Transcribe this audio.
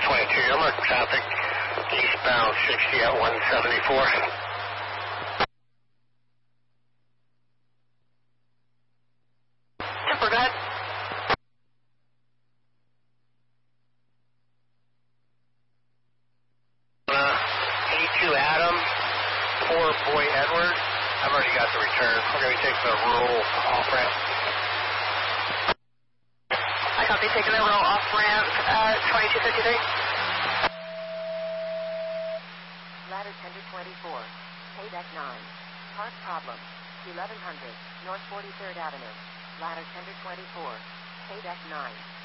22, you're marked traffic, eastbound 60 at 174. Temper, go ahead. E2 Adam, 4 Boy Edward. I've already got the return. We're going to take the rural off-ramp. I copy, taking the rural off-ramp at 2253. Ladder tender 24, paydeck 9, park problem, 1100, North 43rd Avenue. Ladder tender 24, paydeck 9.